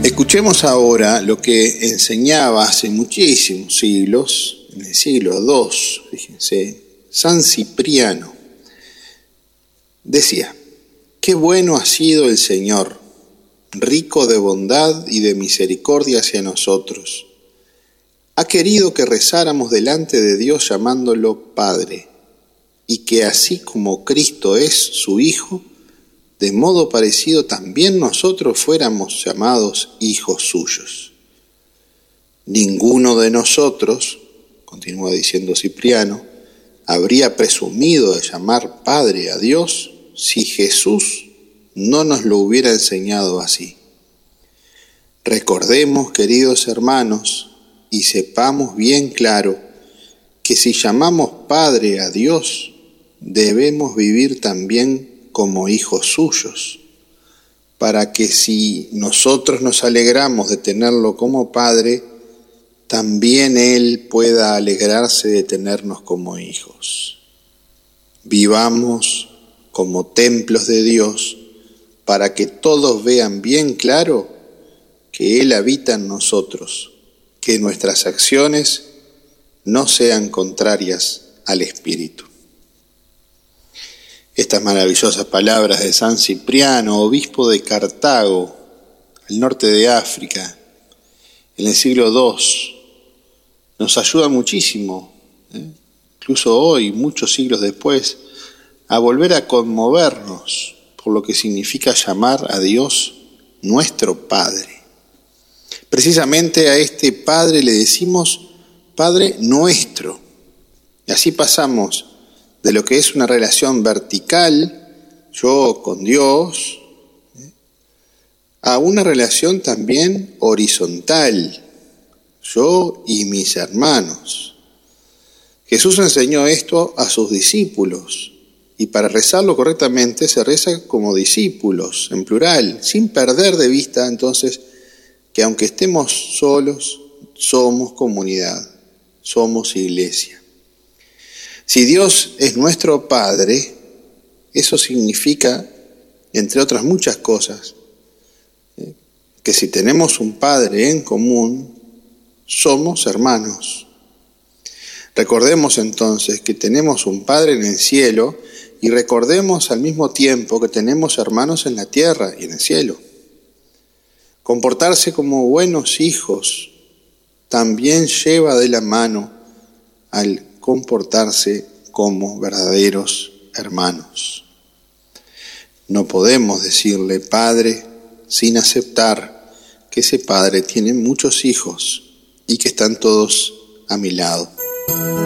Escuchemos ahora lo que enseñaba hace muchísimos siglos, en el siglo II, fíjense, San Cipriano. Decía: «Qué bueno ha sido el Señor, rico de bondad y de misericordia hacia nosotros. Ha querido que rezáramos delante de Dios llamándolo Padre, y que así como Cristo es su Hijo, de modo parecido también nosotros fuéramos llamados hijos suyos. Ninguno de nosotros», continúa diciendo Cipriano, «habría presumido de llamar Padre a Dios si Jesús no nos lo hubiera enseñado así. Recordemos, queridos hermanos, y sepamos bien claro que si llamamos Padre a Dios, debemos vivir también como hijos suyos, para que si nosotros nos alegramos de tenerlo como Padre, también Él pueda alegrarse de tenernos como hijos. Vivamos como templos de Dios, para que todos vean bien claro que Él habita en nosotros, que nuestras acciones no sean contrarias al Espíritu». Estas maravillosas palabras de San Cipriano, obispo de Cartago, al norte de África, en el siglo II, nos ayudan muchísimo, incluso hoy, muchos siglos después, a volver a conmovernos por lo que significa llamar a Dios nuestro Padre. Precisamente a este Padre le decimos Padre nuestro, y así pasamos de lo que es una relación vertical, yo con Dios, a una relación también horizontal, yo y mis hermanos. Jesús enseñó esto a sus discípulos, y para rezarlo correctamente se reza como discípulos, en plural, sin perder de vista entonces que aunque estemos solos, somos comunidad, somos iglesia. Si Dios es nuestro Padre, eso significa, entre otras muchas cosas, que si tenemos un Padre en común, somos hermanos. Recordemos entonces que tenemos un Padre en el cielo y recordemos al mismo tiempo que tenemos hermanos en la tierra y en el cielo. Comportarse como buenos hijos también lleva de la mano al comportarse como verdaderos hermanos. No podemos decirle Padre sin aceptar que ese Padre tiene muchos hijos y que están todos a mi lado.